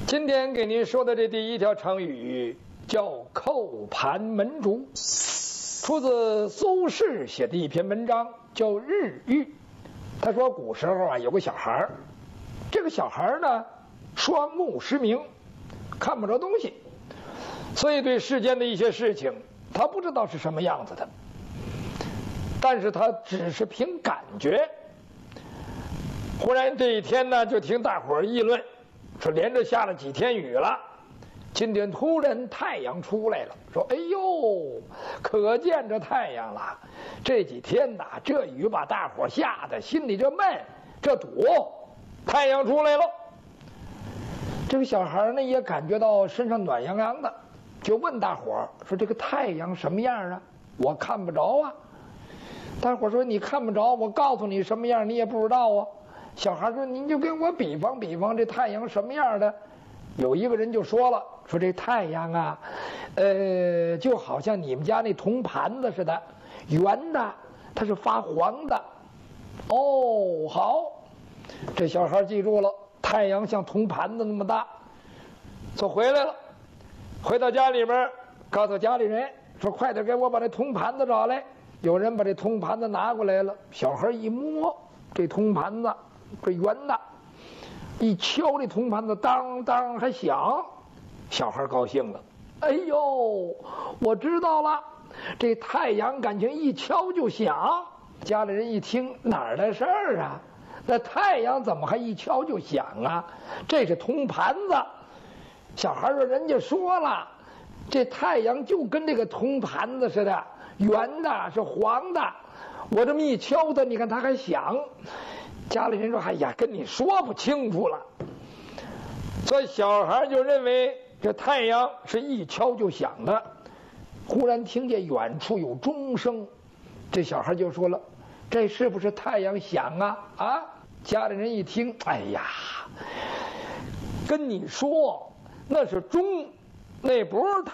今天给您说的这第一条成语叫扣盘门竹，出自苏轼写的一篇文章，叫《日喻》。他说古时候有个小孩，这个小孩呢双目失明，看不着东西，所以对世间的一些事情他不知道是什么样子的，但是他只是凭感觉。忽然这一天呢，就听大伙儿议论，说连着下了几天雨了，今天突然太阳出来了，说哎呦，可见这太阳了。这几天呐，这雨把大伙吓得心里这闷，这堵，太阳出来了。这个小孩呢也感觉到身上暖洋洋的，就问大伙说这个太阳什么样啊？我看不着啊。大伙说你看不着，我告诉你什么样你也不知道啊。小孩说您就给我比方比方这太阳什么样的。有一个人就说了，说这太阳啊就好像你们家那铜盘子似的，圆的，它是发黄的。哦，好，这小孩记住了，太阳像铜盘子那么大。就回来了，回到家里边告诉家里人说快点给我把这铜盘子找来。有人把这铜盘子拿过来了，小孩一摸这铜盘子，这圆的，一敲这铜盘子，当当还响。小孩高兴了，哎呦，我知道了，这太阳感情一敲就响。家里人一听，哪儿的事儿啊？那太阳怎么还一敲就响啊？这是铜盘子。小孩说人家说了，这太阳就跟这个铜盘子似的，圆的，是黄的，我这么一敲它，你看它还响。家里人说哎呀，跟你说不清楚了。所以小孩就认为这太阳是一敲就响的。忽然听见远处有钟声，这小孩就说了，这是不是太阳响啊？啊！家里人一听，哎呀，跟你说那是钟，那不是太阳。